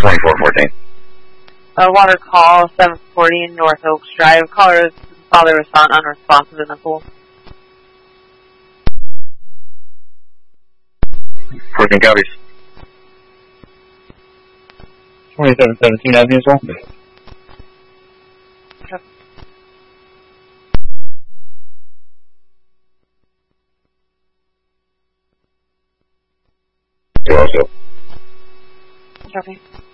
2414. Water call 740 North Oaks Drive. Caller's father was found unresponsive in the pool. 14 copies. 2717 Avenue, sir. Also. Okay.